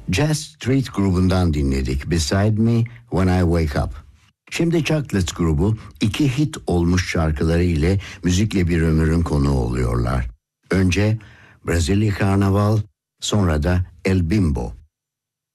Jazz Street grubundan dinledik. Beside Me When I Wake Up. Şimdi Chocolates grubu 2 hit olmuş şarkıları ile müzikle bir ömrün konuğu oluyorlar. Önce Brasilia Carnaval, sonra da El Bimbo.